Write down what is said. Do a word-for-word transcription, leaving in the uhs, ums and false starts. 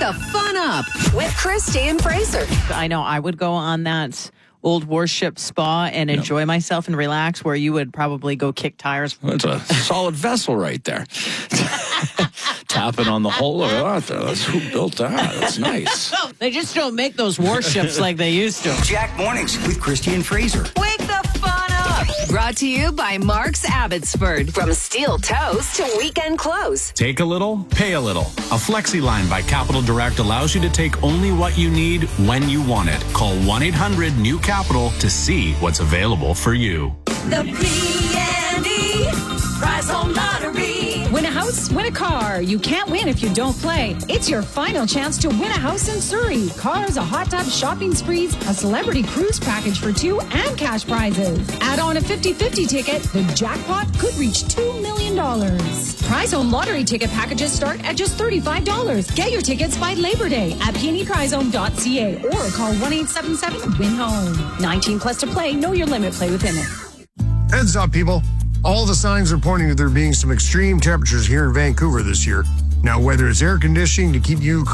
the fun up with Christy and Fraser. I know I would go on that old warship spa and enjoy yep. myself and relax, where you would probably go kick tires. That's a solid vessel right there. Tapping on the hull of it. That's who built that. That's nice. They just don't make those warships like they used to. Jack Mornings with Christy and Fraser. Wake the fun up. Brought to you by Mark's Abbotsford. From steel toes to weekend clothes. Take a little, pay a little. A Flexi line by Capital Direct allows you to take only what you need when you want it. Call one eight hundred new capital to see what's available for you. The P and E Prize Home Lottery. Win a house, win a car. You can't win if you don't play. It's your final chance to win a house in Surrey. Cars, a hot tub, shopping sprees, a celebrity cruise package for two, and cash prizes. Add on a fifty-fifty ticket. The jackpot could reach two million dollars. Prize Home Lottery ticket packages start at just thirty-five dollars. Get your tickets by Labor Day at p and e prize home dot c a or call one eight seven seven win home. nineteen plus to play. Know your limit. Play within it. Heads up, people. All the signs are pointing to there being some extreme temperatures here in Vancouver this year. Now, whether it's air conditioning to keep you